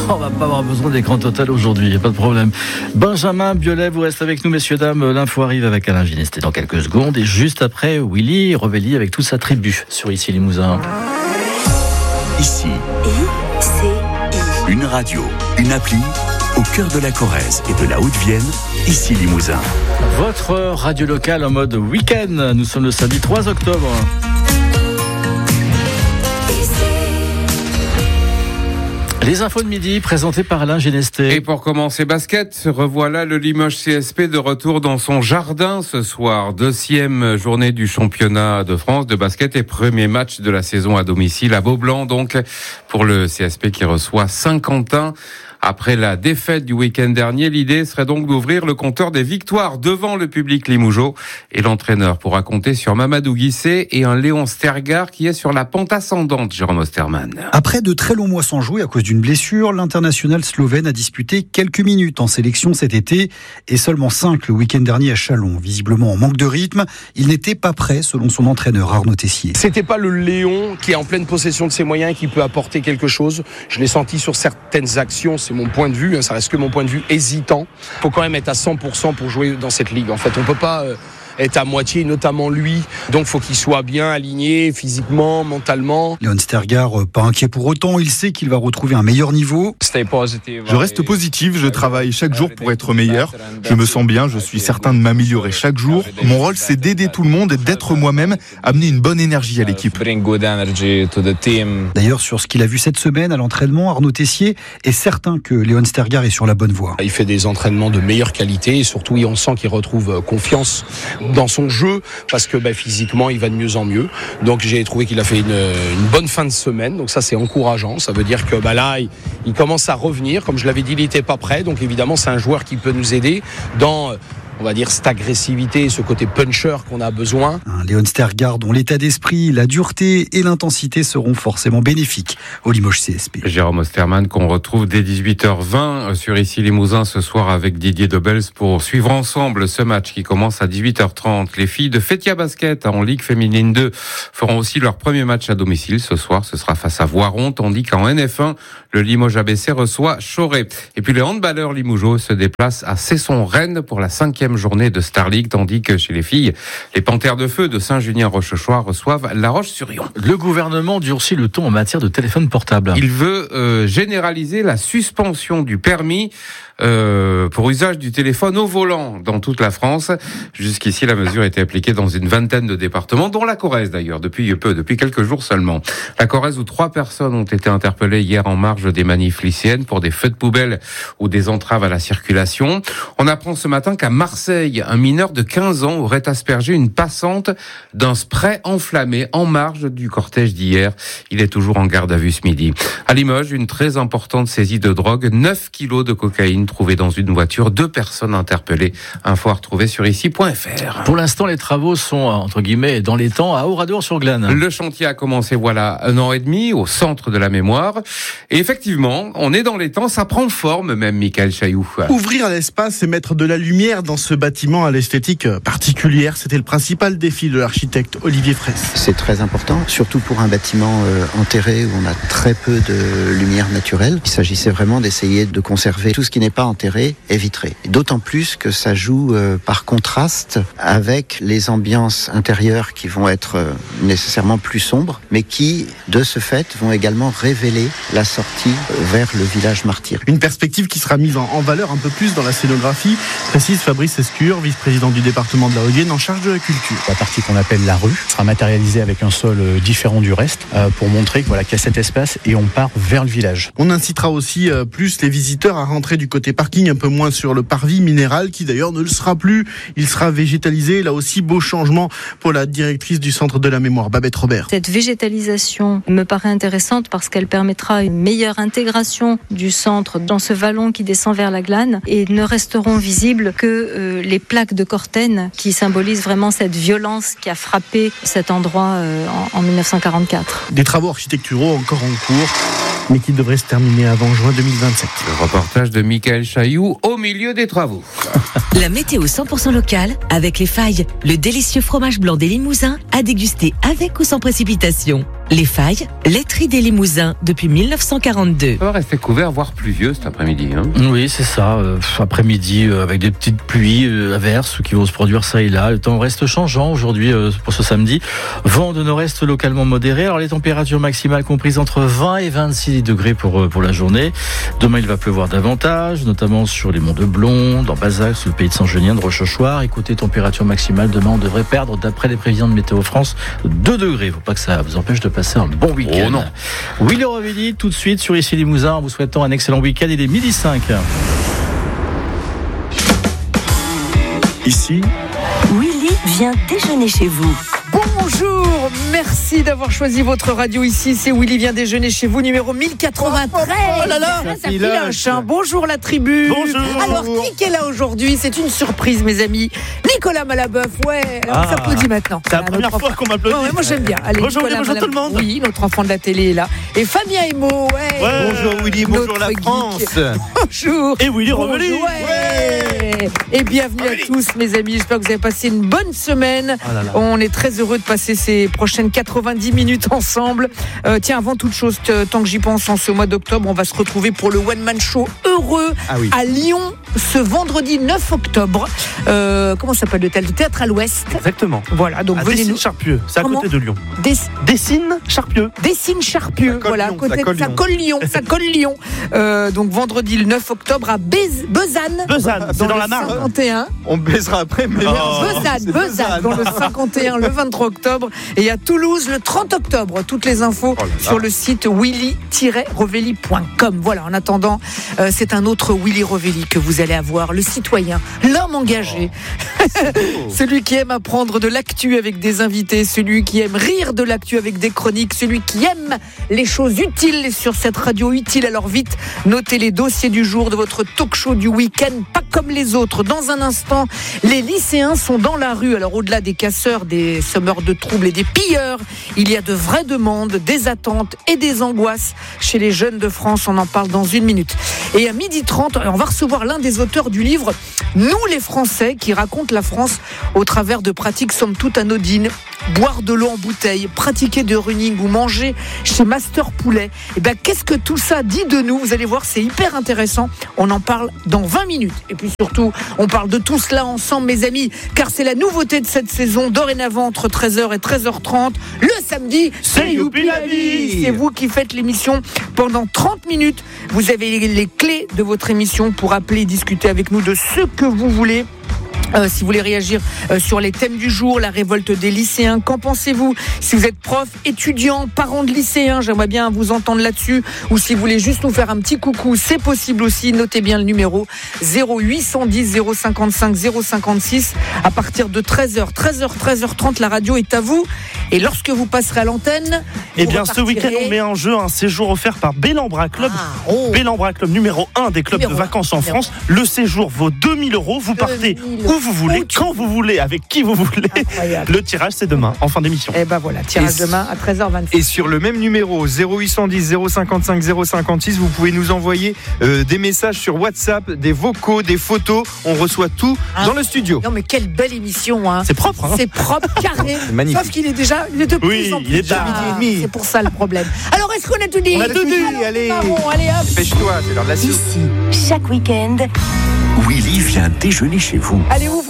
On va pas avoir besoin d'écran total aujourd'hui, y a pas de problème. Benjamin Biolay, vous restez avec nous, messieurs, dames. L'info arrive avec Alain Ginesté dans quelques secondes. Et juste après, Willy Revelli avec toute sa tribu sur Ici Limousin. Ici, une radio, une appli, au cœur de la Corrèze et de la Haute-Vienne, Ici Limousin. Votre radio locale en mode week-end. Nous sommes le samedi 3 octobre. Les infos de midi présentées par Alain Ginesté. Et pour commencer basket, revoilà le Limoges CSP de retour dans son jardin ce soir. 2e journée du championnat de France de basket et premier match de la saison à domicile à Beaublanc, donc pour le CSP qui reçoit Saint-Quentin. Après la défaite du week-end dernier, l'idée serait donc d'ouvrir le compteur des victoires devant le public limougeau. Et l'entraîneur pourra compter sur Mamadou Guissé et un Léon Stergar qui est sur la pente ascendante, Jérôme Osterman. Après de très longs mois sans jouer à cause d'une blessure, l'international slovène a disputé quelques minutes en sélection cet été et seulement 5 le week-end dernier à Châlons. Visiblement en manque de rythme, il n'était pas prêt selon son entraîneur Arnaud Tessier. C'était pas le Léon qui est en pleine possession de ses moyens et qui peut apporter quelque chose. Je l'ai senti sur certaines actions, c'est mon point de vue, ça reste que mon point de vue hésitant. Il faut quand même être à 100% pour jouer dans cette ligue. En fait, on peut pas est à moitié, notamment lui. Donc, faut qu'il soit bien aligné physiquement, mentalement. Léon Stergar, pas inquiet pour autant. Il sait qu'il va retrouver un meilleur niveau. Je reste positif, je travaille chaque jour pour être meilleur. Je me sens bien, je suis certain de m'améliorer chaque jour. Mon rôle, c'est d'aider tout le monde et d'être moi-même, amener une bonne énergie à l'équipe. D'ailleurs, sur ce qu'il a vu cette semaine à l'entraînement, Arnaud Tessier est certain que Léon Stergar est sur la bonne voie. Il fait des entraînements de meilleure qualité et surtout, on sent qu'il retrouve confiance dans son jeu parce que physiquement il va de mieux en mieux. Donc j'ai trouvé qu'il a fait une bonne fin de semaine, donc ça c'est encourageant. Ça veut dire que là il commence à revenir. Comme je l'avais dit, il n'était pas prêt, donc évidemment c'est un joueur qui peut nous aider dans, on va dire, cette agressivité et ce côté puncher qu'on a besoin. Un Léon Stergar dont l'état d'esprit, la dureté et l'intensité seront forcément bénéfiques au Limoges CSP. Jérôme Osterman qu'on retrouve dès 18h20 sur Ici Limousin ce soir avec Didier Dobels pour suivre ensemble ce match qui commence à 18h30. Les filles de Fétia Basket en Ligue Féminine 2 feront aussi leur premier match à domicile ce soir. Ce sera face à Voiron, tandis qu'en NF1, le Limoges ABC reçoit Choré. Et puis les handballeurs limougeaux se déplacent à Cesson-Rennes pour la 5e journée de Star League, tandis que chez les filles, les Panthères de Feu de Saint-Junien-Rochechouart reçoivent La Roche-sur-Yon. Le gouvernement durcit le ton en matière de téléphone portable. Il veut généraliser la suspension du permis pour usage du téléphone au volant dans toute la France. Jusqu'ici, la mesure était appliquée dans une vingtaine de départements, dont la Corrèze d'ailleurs, depuis quelques jours seulement. La Corrèze où 3 personnes ont été interpellées hier en marge des manifs lycéennes pour des feux de poubelle ou des entraves à la circulation. On apprend ce matin qu'à Marseille, un mineur de 15 ans aurait aspergé une passante d'un spray enflammé en marge du cortège d'hier. Il est toujours en garde à vue ce midi. À Limoges, une très importante saisie de drogue, 9 kilos de cocaïne trouvés dans une voiture, 2 personnes interpellées. Info à retrouver sur ici.fr. Pour l'instant, les travaux sont, entre guillemets, dans les temps à Oradour-sur-Glane. Le chantier a commencé, voilà, 1 an et demi au centre de la mémoire. Et effectivement, on est dans les temps, ça prend forme même, Michael Chailloux. Ouvrir l'espace et mettre de la lumière dans ce bâtiment à l'esthétique particulière, c'était le principal défi de l'architecte Olivier Fraisse. C'est très important, surtout pour un bâtiment enterré où on a très peu de lumière naturelle. Il s'agissait vraiment d'essayer de conserver tout ce qui n'est pas enterré et vitré. D'autant plus que ça joue par contraste avec les ambiances intérieures qui vont être nécessairement plus sombres, mais qui, de ce fait, vont également révéler la sortie vers le village martyr. Une perspective qui sera mise en valeur un peu plus dans la scénographie, précise Fabrice Escure, vice-président du département de la Haute-Vienne en charge de la culture. La partie qu'on appelle la rue sera matérialisée avec un sol différent du reste pour montrer qu'il y a cet espace et on part vers le village. On incitera aussi plus les visiteurs à rentrer du côté parking, un peu moins sur le parvis minéral qui d'ailleurs ne le sera plus. Il sera végétalisé. Là aussi, beau changement pour la directrice du Centre de la Mémoire, Babette Robert. Cette végétalisation me paraît intéressante parce qu'elle permettra une meilleure intégration du centre dans ce vallon qui descend vers la Glane et ne resteront visibles que les plaques de Corten qui symbolisent vraiment cette violence qui a frappé cet endroit en 1944. Des travaux architecturaux encore en cours, mais qui devraient se terminer avant juin 2027. Le reportage de Michael Chailloux au milieu des travaux. La météo 100% locale avec les Failles, le délicieux fromage blanc des Limousins à déguster avec ou sans précipitation. Les Failles, laiterie des Limousins depuis 1942. Ça va rester couvert, voire pluvieux cet après-midi. Oui, c'est ça. Après-midi, avec des petites pluies, averses qui vont se produire ça et là. Le temps reste changeant aujourd'hui pour ce samedi. Vent de nord-est localement modéré. Alors les températures maximales comprises entre 20 et 26 degrés pour la journée. Demain, il va pleuvoir davantage, notamment sur les monts de Blon, dans Bazac, sur le pays de Saint-Genien, de Rochechouart. Et côté température maximale, demain, on devrait perdre, d'après les prévisions de Météo France, 2 degrés. Faut pas que ça vous empêche de passer un bon week-end. Oh non. Willy Rovelli, tout de suite sur Ici Limousin, en vous souhaitant un excellent week-end. Il est 12h05. Ici, Willy vient déjeuner chez vous. Bonjour, merci d'avoir choisi votre radio ici. C'est Willy vient déjeuner chez vous, numéro 1093. Oh là là, ça filoche, hein. Bonjour la tribu. Bonjour. Alors, qui est là aujourd'hui? C'est une surprise, mes amis. Nicolas Malaboeuf, ouais, on s'applaudit maintenant. C'est la première fois qu'on m'applaudit. Ouais, moi j'aime bien. Allez, bonjour, Nicolas bonjour tout le monde. Oui, notre enfant de la télé est là. Et Fabien Emo, ouais. Bonjour Willy, bonjour la France. Bonjour. Et Willy Rovelli. Ouais. Et bienvenue à tous, mes amis. J'espère que vous avez passé une bonne semaine. Oh là là. On est très heureux de passer ces prochaines 90 minutes ensemble. Tiens, avant toute chose, tant que j'y pense, en ce mois d'octobre, on va se retrouver pour le One Man Show heureux à Lyon ce vendredi 9 octobre. Comment ça s'appelle le théâtre à l'Ouest? Exactement. Voilà, donc venez nous. Dessines-Charpieu, c'est à côté de Lyon. Dessines-Charpieu. Dessines-Charpieu, voilà, ça colle Lyon. Donc vendredi le 9 octobre à Besanne. Besanne, c'est dans la Marne. 51. On baisera après, mais Besanne, dans le 51, le 23 octobre. Et à Toulouse, le 30 octobre. Toutes les infos sur le site willy-rovelli.com. Voilà, en attendant, c'est un autre Willy Rovelli que vous allez avoir, le citoyen, l'homme engagé, celui qui aime apprendre de l'actu avec des invités, celui qui aime rire de l'actu avec des chroniques, celui qui aime les choses utiles sur cette radio utile. Alors vite, notez les dossiers du jour de votre talk-show du week-end, pas comme les autres. Dans un instant, les lycéens sont dans la rue. Alors au-delà des casseurs, des semeurs de troubles et des pilleurs, il y a de vraies demandes, des attentes et des angoisses chez les jeunes de France. On en parle dans une minute. Et à 12h30, on va recevoir l'un des auteurs du livre « Nous les Français » qui raconte la France au travers de pratiques somme toute anodines. Boire de l'eau en bouteille, pratiquer de running ou manger chez Master Poulet. Et ben, qu'est-ce que tout ça dit de nous? Vous allez voir, c'est hyper intéressant. On en parle dans 20 minutes. Et puis surtout, on parle de tout cela ensemble, mes amis, car c'est la nouveauté de cette saison. Dorénavant, entre 13h et 13h30, le samedi, c'est Youpi la vie. C'est vous qui faites l'émission pendant 30 minutes. Vous avez les clés de votre émission pour appeler et discuter avec nous de ce que vous voulez. Si vous voulez réagir sur les thèmes du jour, la révolte des lycéens, qu'en pensez-vous? Si vous êtes prof, étudiant, parent de lycéens, j'aimerais bien vous entendre là-dessus. Ou si vous voulez juste nous faire un petit coucou, c'est possible aussi. Notez bien le numéro 0810 055 056. À partir de 13h30, la radio est à vous. Et lorsque vous passerez à l'antenne, eh bien, ce week-end, on met en jeu un séjour offert par Bellambra Club. Bellambra Club, numéro 1 des clubs de vacances en France. Le séjour vaut 2 000 €. Vous partez où vous voulez, quand vous voulez, avec qui vous voulez. Incroyable. Le tirage, c'est demain, en fin d'émission. Et ben voilà, tirage demain à 13h26. Et sur le même numéro, 0810 055 056, vous pouvez nous envoyer des messages sur WhatsApp, des vocaux, des photos. On reçoit tout dans le studio. Non mais quelle belle émission, hein. C'est propre, hein. C'est propre, carré. C'est magnifique. Sauf qu'il est de plus en plus il est tard. Midi et demi. C'est pour ça le problème. Alors, est-ce qu'on a tout dit? On a tout dit, allez. Allez hop. Pêche-toi, c'est l'heure de la soupe. Ici, chaque week-end, Willy vient déjeuner chez vous. Allez, ouvre